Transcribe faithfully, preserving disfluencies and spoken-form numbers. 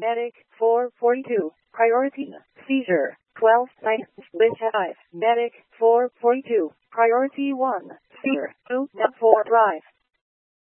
Medic four forty-two. Priority seizure. twelve nine. List five. Medic four forty-two. Priority one. Seizure. two four drive.